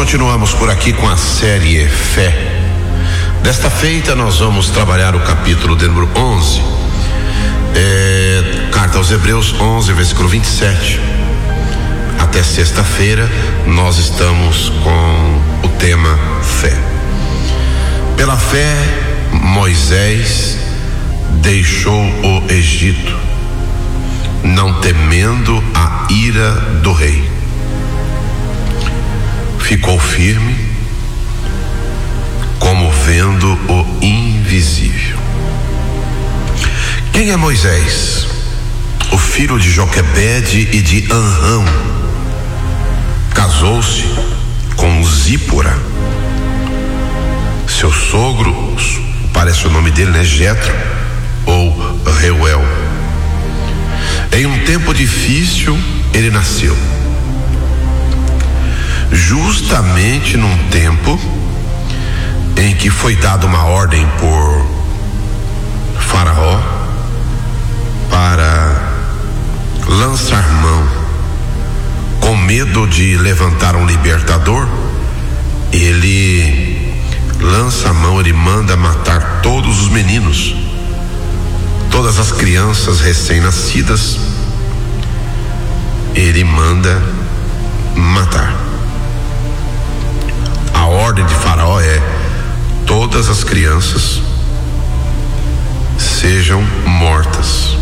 continuamos por aqui com a série Fé. Desta feita nós vamos trabalhar o capítulo de número 11, carta aos Hebreus 11, versículo 27. Até sexta-feira nós estamos com o tema Fé. Pela fé, Moisés deixou o Egito, não temendo a ira do rei. Ficou firme, como vendo o invisível. Quem é Moisés? O filho de Joquebede e de Anrão. Casou-se com Zípora. Seu sogro, parece o nome dele, né? Jetro ou Reuel. Em um tempo difícil ele nasceu, justamente num tempo em que foi dada uma ordem por Faraó para lançar mão, com medo de levantar um libertador. Ele lança a mão, ele manda matar todos os meninos, todas as crianças recém-nascidas, ele manda matar. A ordem de Faraó é: todas as crianças sejam mortas.